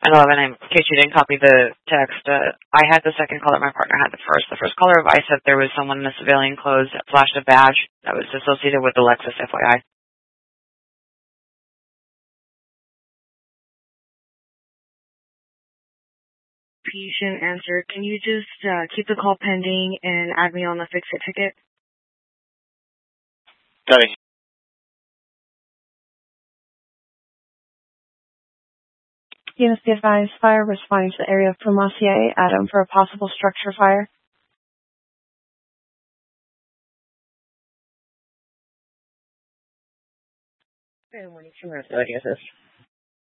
911. In case you didn't copy the text, I had the second caller. My partner had the first. The first caller advised that there was someone in the civilian clothes that flashed a badge that was associated with the Lexus, FYI. Patient answer. Can you just keep the call pending and add me on the fix-it ticket? Got it. Units be advised, fire responding to the area of Pumacier, Adam, for a possible structure fire. Good morning, Schumer. What is this?